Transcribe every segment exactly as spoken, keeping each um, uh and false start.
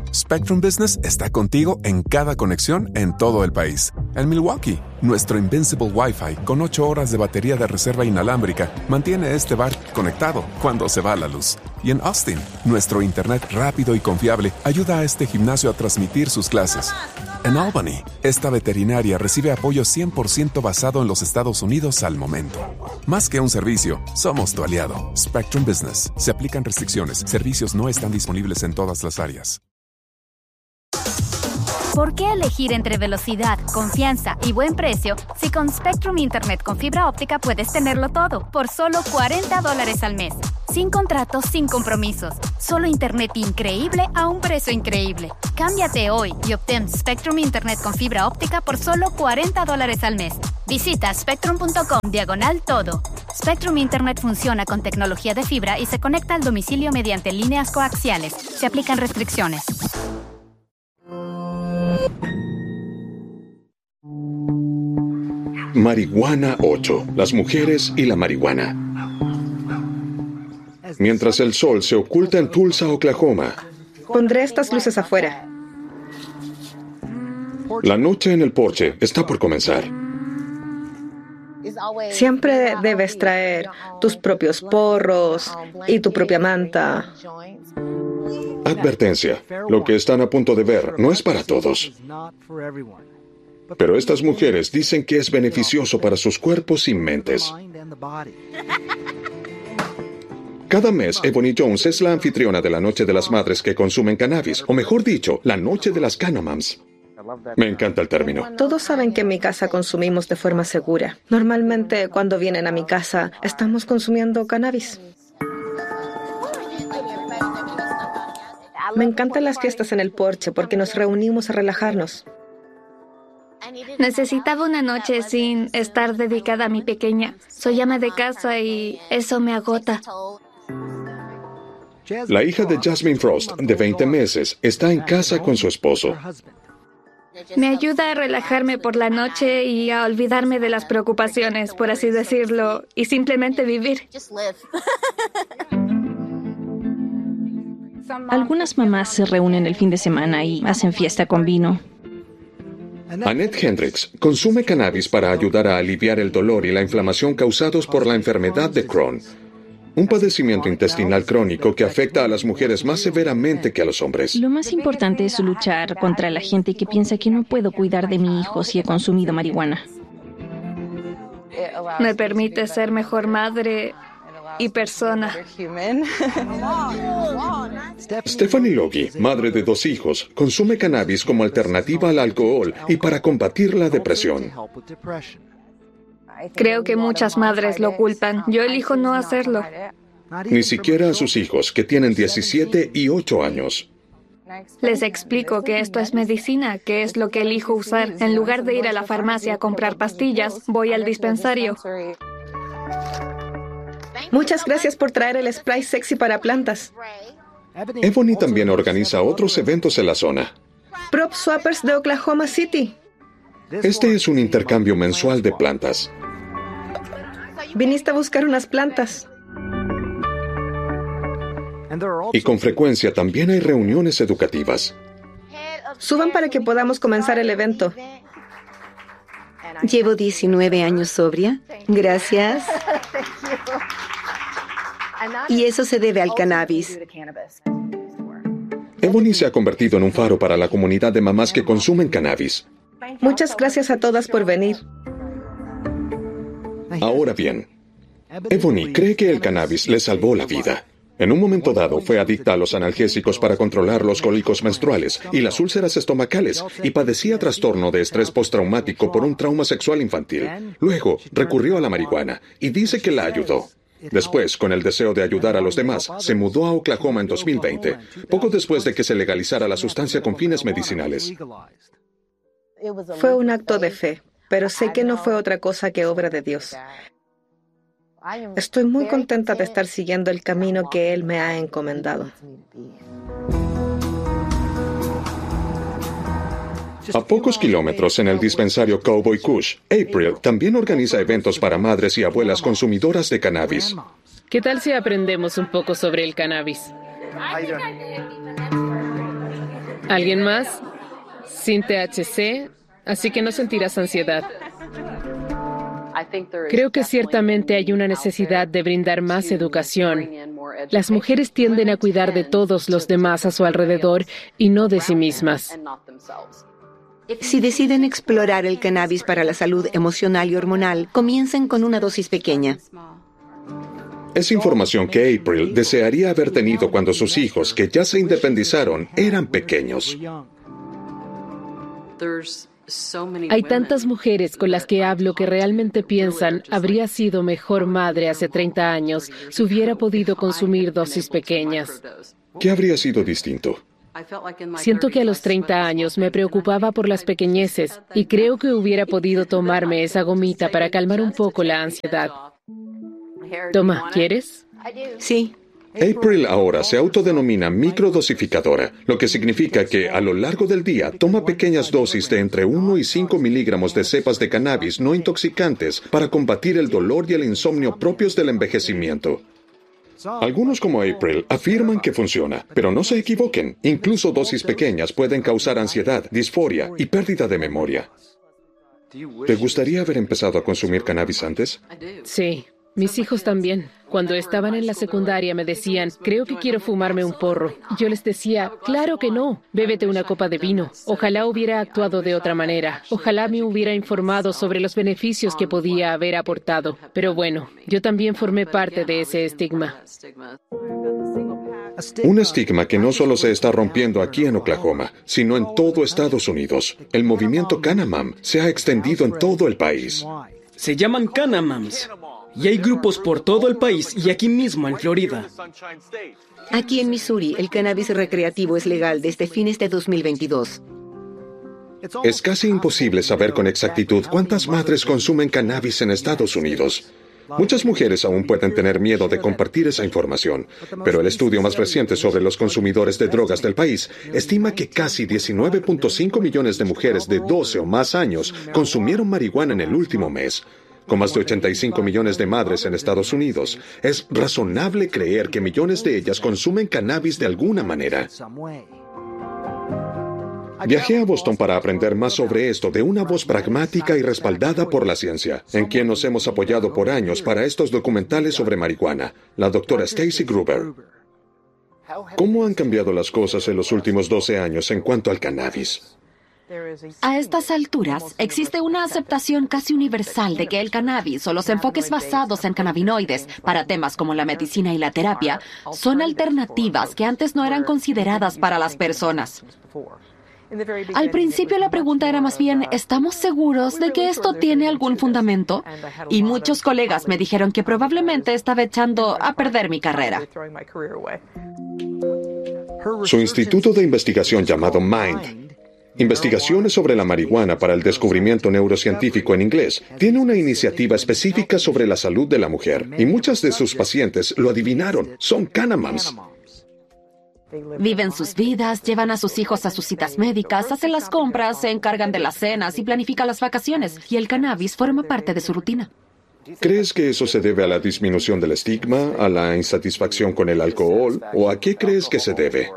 Spectrum Business está contigo en cada conexión en todo el país. En Milwaukee, nuestro Invincible Wi-Fi con ocho horas de batería de reserva inalámbrica mantiene este bar conectado cuando se va la luz. Y en Austin, nuestro internet rápido y confiable ayuda a este gimnasio a transmitir sus clases. En Albany, esta veterinaria recibe apoyo cien por ciento basado en los Estados Unidos al momento. Más que un servicio, somos tu aliado. Spectrum Business. Se aplican restricciones. Servicios no están disponibles en todas las áreas. ¿Por qué elegir entre velocidad, confianza y buen precio si con Spectrum Internet con fibra óptica puedes tenerlo todo por solo cuarenta dólares al mes? Sin contratos, sin compromisos. Solo internet increíble a un precio increíble. Cámbiate hoy y obtén Spectrum Internet con fibra óptica por solo cuarenta dólares al mes. Visita spectrum punto com diagonal todo. Spectrum Internet funciona con tecnología de fibra y se conecta al domicilio mediante líneas coaxiales. Se aplican restricciones. Marihuana ocho. Las mujeres y la marihuana. Mientras el sol se oculta en Tulsa, Oklahoma. Pondré estas luces afuera. La noche en el porche está por comenzar. Siempre debes traer tus propios porros y tu propia manta. Advertencia. Lo que están a punto de ver no es para todos. Pero estas mujeres dicen que es beneficioso para sus cuerpos y mentes. Cada mes, Ebony Jones es la anfitriona de la Noche de las Madres que consumen cannabis, o mejor dicho, la Noche de las Canamams. Me encanta el término. Todos saben que en mi casa consumimos de forma segura. Normalmente, cuando vienen a mi casa, estamos consumiendo cannabis. Me encantan las fiestas en el porche porque nos reunimos a relajarnos. Necesitaba una noche sin estar dedicada a mi pequeña. Soy ama de casa y eso me agota. La hija de Jasmine Frost, de veinte meses, está en casa con su esposo. Me ayuda a relajarme por la noche y a olvidarme de las preocupaciones, por así decirlo, y simplemente vivir. Algunas mamás se reúnen el fin de semana y hacen fiesta con vino. Annette Hendricks consume cannabis para ayudar a aliviar el dolor y la inflamación causados por la enfermedad de Crohn, un padecimiento intestinal crónico que afecta a las mujeres más severamente que a los hombres. Lo más importante es luchar contra la gente que piensa que no puedo cuidar de mi hijo si he consumido marihuana. Me permite ser mejor madre y persona. Stephanie Logie, madre de dos hijos, consume cannabis como alternativa al alcohol y para combatir la depresión. Creo que muchas madres lo ocultan. Yo elijo no hacerlo. Ni siquiera a sus hijos, que tienen diecisiete y ocho años. Les explico que esto es medicina, que es lo que elijo usar. En lugar de ir a la farmacia a comprar pastillas, voy al dispensario. Muchas gracias por traer el spray sexy para plantas. Ebony también organiza otros eventos en la zona. Prop Swappers de Oklahoma City. Este es un intercambio mensual de plantas. Viniste a buscar unas plantas. Y con frecuencia también hay reuniones educativas. Suban para que podamos comenzar el evento. Llevo diecinueve años sobria. Gracias. Y eso se debe al cannabis. Ebony se ha convertido en un faro para la comunidad de mamás que consumen cannabis. Muchas gracias a todas por venir. Ahora bien, Ebony cree que el cannabis le salvó la vida. En un momento dado fue adicta a los analgésicos para controlar los cólicos menstruales y las úlceras estomacales y padecía trastorno de estrés postraumático por un trauma sexual infantil. Luego recurrió a la marihuana y dice que la ayudó. Después, con el deseo de ayudar a los demás, se mudó a Oklahoma en dos mil veinte, poco después de que se legalizara la sustancia con fines medicinales. Fue un acto de fe, pero sé que no fue otra cosa que obra de Dios. Estoy muy contenta de estar siguiendo el camino que Él me ha encomendado. A pocos kilómetros en el dispensario Cowboy Kush, April también organiza eventos para madres y abuelas consumidoras de cannabis. ¿Qué tal si aprendemos un poco sobre el cannabis? ¿Alguien más? Sin T H C, así que no sentirás ansiedad. Creo que ciertamente hay una necesidad de brindar más educación. Las mujeres tienden a cuidar de todos los demás a su alrededor y no de sí mismas. Si deciden explorar el cannabis para la salud emocional y hormonal, comiencen con una dosis pequeña. Es información que April desearía haber tenido cuando sus hijos, que ya se independizaron, eran pequeños. Hay tantas mujeres con las que hablo que realmente piensan habría sido mejor madre hace treinta años si hubiera podido consumir dosis pequeñas. ¿Qué habría sido distinto? Siento que a los treinta años me preocupaba por las pequeñeces y creo que hubiera podido tomarme esa gomita para calmar un poco la ansiedad. Toma, ¿quieres? Sí. April ahora se autodenomina microdosificadora, lo que significa que a lo largo del día toma pequeñas dosis de entre uno y cinco miligramos de cepas de cannabis no intoxicantes para combatir el dolor y el insomnio propios del envejecimiento. Algunos como April afirman que funciona, pero no se equivoquen. Incluso dosis pequeñas pueden causar ansiedad, disforia y pérdida de memoria. ¿Te gustaría haber empezado a consumir cannabis antes? Sí. Mis hijos también. Cuando estaban en la secundaria me decían, creo que quiero fumarme un porro. Y yo les decía, claro que no, bébete una copa de vino. Ojalá hubiera actuado de otra manera. Ojalá me hubiera informado sobre los beneficios que podía haber aportado. Pero bueno, yo también formé parte de ese estigma. Un estigma que no solo se está rompiendo aquí en Oklahoma, sino en todo Estados Unidos. El movimiento Canamam se ha extendido en todo el país. Se llaman Canamams. Y hay grupos por todo el país y aquí mismo en Florida. Aquí en Missouri, el cannabis recreativo es legal desde fines de dos mil veintidós. Es casi imposible saber con exactitud cuántas madres consumen cannabis en Estados Unidos. Muchas mujeres aún pueden tener miedo de compartir esa información, pero el estudio más reciente sobre los consumidores de drogas del país estima que casi diecinueve punto cinco millones de mujeres de doce o más años consumieron marihuana en el último mes. Con más de ochenta y cinco millones de madres en Estados Unidos, es razonable creer que millones de ellas consumen cannabis de alguna manera. Viajé a Boston para aprender más sobre esto de una voz pragmática y respaldada por la ciencia, en quien nos hemos apoyado por años para estos documentales sobre marihuana, la doctora Stacy Gruber. ¿Cómo han cambiado las cosas en los últimos doce años en cuanto al cannabis? A estas alturas, existe una aceptación casi universal de que el cannabis o los enfoques basados en cannabinoides para temas como la medicina y la terapia son alternativas que antes no eran consideradas para las personas. Al principio la pregunta era más bien, ¿estamos seguros de que esto tiene algún fundamento? Y muchos colegas me dijeron que probablemente estaba echando a perder mi carrera. Su instituto de investigación llamado MIND, Investigaciones sobre la marihuana para el descubrimiento neurocientífico en inglés, tiene una iniciativa específica sobre la salud de la mujer, y muchas de sus pacientes lo adivinaron, son Canamams. Viven sus vidas, llevan a sus hijos a sus citas médicas, hacen las compras, se encargan de las cenas y planifican las vacaciones, y el cannabis forma parte de su rutina. ¿Crees que eso se debe a la disminución del estigma, a la insatisfacción con el alcohol, o a qué crees que se debe?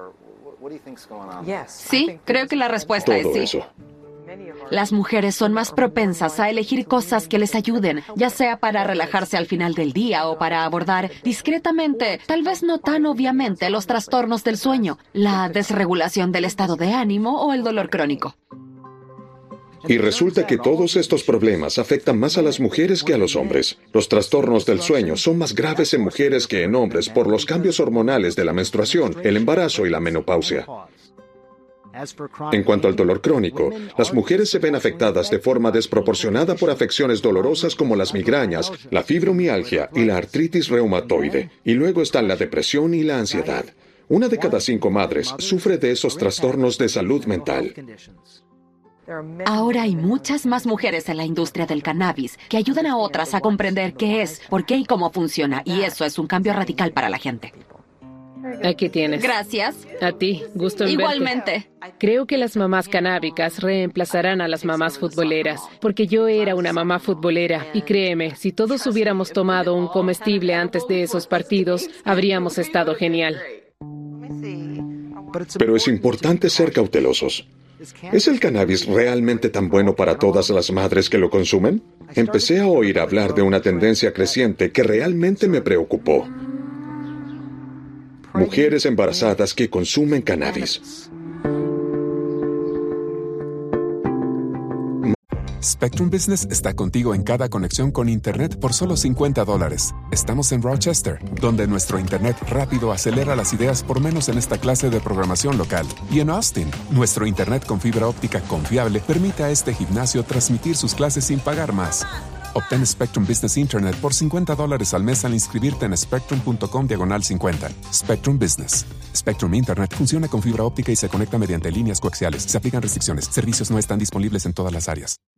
Sí, creo que la respuesta es sí. Eso. Las mujeres son más propensas a elegir cosas que les ayuden, ya sea para relajarse al final del día o para abordar discretamente, tal vez no tan obviamente, los trastornos del sueño, la desregulación del estado de ánimo o el dolor crónico. Y resulta que todos estos problemas afectan más a las mujeres que a los hombres. Los trastornos del sueño son más graves en mujeres que en hombres por los cambios hormonales de la menstruación, el embarazo y la menopausia. En cuanto al dolor crónico, las mujeres se ven afectadas de forma desproporcionada por afecciones dolorosas como las migrañas, la fibromialgia y la artritis reumatoide. Y luego están la depresión y la ansiedad. Una de cada cinco madres sufre de esos trastornos de salud mental. Ahora hay muchas más mujeres en la industria del cannabis que ayudan a otras a comprender qué es, por qué y cómo funciona, y eso es un cambio radical para la gente. Aquí tienes. Gracias. A ti, gusto en verte. Igualmente. Creo que las mamás canábicas reemplazarán a las mamás futboleras, porque yo era una mamá futbolera, y créeme, si todos hubiéramos tomado un comestible antes de esos partidos, habríamos estado genial. pero es importante ser cautelosos. ¿Es el cannabis realmente tan bueno para todas las madres que lo consumen? Empecé a oír hablar de una tendencia creciente que realmente me preocupó. Mujeres embarazadas que consumen cannabis. Spectrum Business está contigo en cada conexión con Internet por solo cincuenta dólares. Estamos en Rochester, donde nuestro Internet rápido acelera las ideas por menos en esta clase de programación local. Y en Austin, nuestro Internet con fibra óptica confiable permite a este gimnasio transmitir sus clases sin pagar más. Obtén Spectrum Business Internet por cincuenta dólares al mes al inscribirte en spectrum.com diagonal cincuenta. Spectrum Business. Spectrum Internet funciona con fibra óptica y se conecta mediante líneas coaxiales. Se aplican restricciones. Servicios no están disponibles en todas las áreas.